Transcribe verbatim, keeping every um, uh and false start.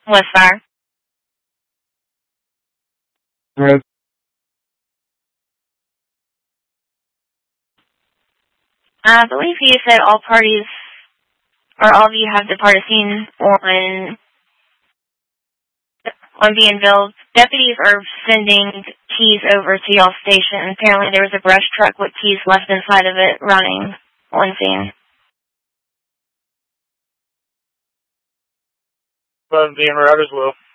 Westfire. Red. I believe you said all parties, or all of you have departed scene on, on being billed. Deputies are sending keys over to y'all station. Apparently there was a brush truck with keys left inside of it running on scene. But I'm being right as well.